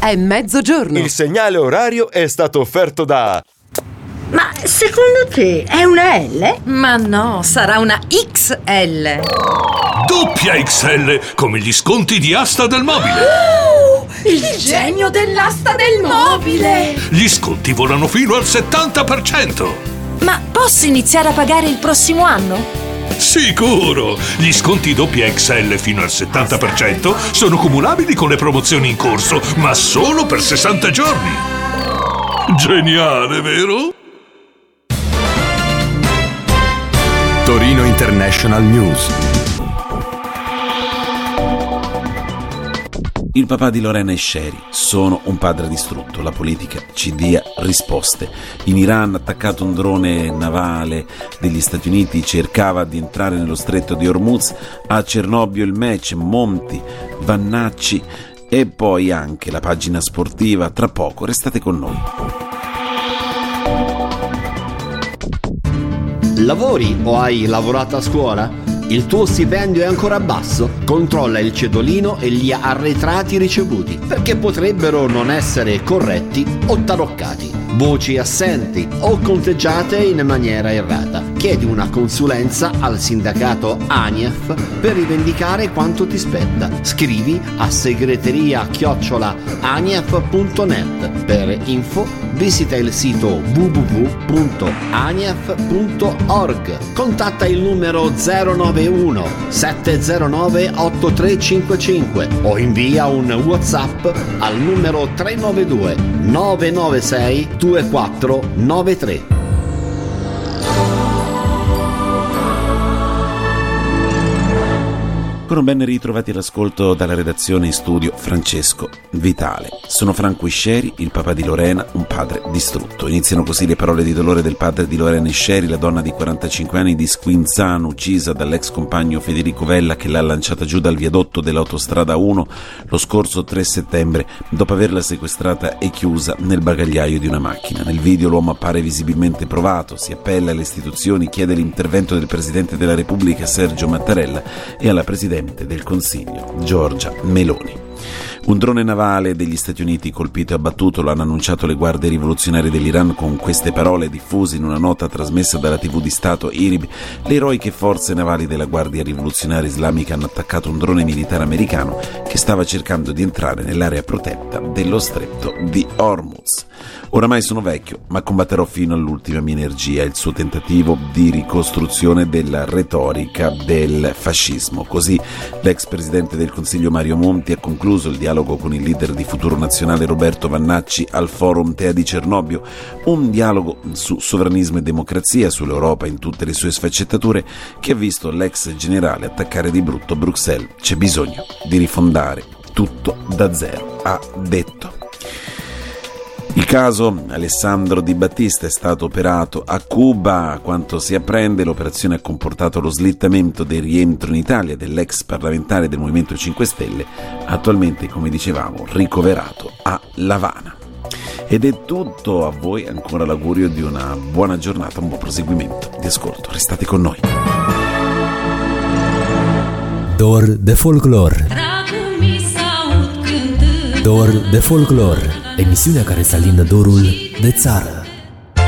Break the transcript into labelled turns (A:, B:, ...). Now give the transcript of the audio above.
A: è mezzogiorno.
B: Il segnale orario è stato offerto da...
C: Ma secondo te è una L?
D: Ma no, sarà una XL.
E: Doppia XL, come gli sconti di Asta del Mobile.
D: Il genio dell'asta del mobile!
E: Gli sconti volano fino al 70%.
F: Ma posso iniziare a pagare il prossimo anno?
E: Sicuro! Gli sconti doppia XL fino al 70% sono cumulabili con le promozioni in corso, ma solo per 60 giorni. Geniale, vero?
G: Torino International News.
H: Il papà di Lorena e Sherry: sono un padre distrutto, la politica ci dia risposte. In Iran, attaccato un drone navale degli Stati Uniti, cercava di entrare nello stretto di Hormuz. A Cernobbio il match, Monti, Vannacci e poi anche la pagina sportiva. Tra poco, restate con noi.
I: Lavori o hai lavorato a scuola? Il tuo stipendio è ancora basso? Controlla il cedolino e gli arretrati ricevuti, perché potrebbero non essere corretti o taroccati, voci assenti o conteggiate in maniera errata. Chiedi una consulenza al sindacato ANIEF per rivendicare quanto ti spetta. Scrivi a segreteria@anief.net. Per info visita il sito www.anief.org. Contatta il numero 091 709 8355 o invia un WhatsApp al numero 392 996 2493.
H: Ben ritrovati all'ascolto dalla redazione in studio Francesco Vitale. Sono Franco Sherry, il papà di Lorena, un padre distrutto. Iniziano così le parole di dolore del padre di Lorena Sherry, la donna di 45 anni di Squinzano, uccisa dall'ex compagno Federico Vella, che l'ha lanciata giù dal viadotto dell'autostrada 1 lo scorso 3 settembre, dopo averla sequestrata e chiusa nel bagagliaio di una macchina. Nel video l'uomo appare visibilmente provato, si appella alle istituzioni, chiede l'intervento del Presidente della Repubblica Sergio Mattarella e alla Presidente del Consiglio Giorgia Meloni. Un drone navale degli Stati Uniti colpito e abbattuto, lo hanno annunciato le guardie rivoluzionarie dell'Iran con queste parole diffuse in una nota trasmessa dalla TV di Stato IRIB. Le eroiche forze navali della Guardia Rivoluzionaria Islamica hanno attaccato un drone militare americano che stava cercando di entrare nell'area protetta dello stretto di Hormuz. Oramai sono vecchio, ma combatterò fino all'ultima mia energia il suo tentativo di ricostruzione della retorica del fascismo. Così l'ex presidente del Consiglio Mario Monti ha concluso il dialogo con il leader di Futuro Nazionale Roberto Vannacci al Forum Tea di Cernobbio, un dialogo su sovranismo e democrazia, sull'Europa in tutte le sue sfaccettature, che ha visto l'ex generale attaccare di brutto Bruxelles. C'è bisogno di rifondare tutto da zero, ha detto. Il caso Alessandro Di Battista è stato operato a Cuba. A quanto si apprende, l'operazione ha comportato lo slittamento del rientro in Italia dell'ex parlamentare del Movimento 5 Stelle, attualmente, come dicevamo, ricoverato a L'Avana. Ed è tutto. A voi ancora l'augurio di una buona giornata, un buon proseguimento di ascolto. Restate con noi.
J: Dor de folclor. Dor de folclor. Emisiunea care să alindă dorul de țară.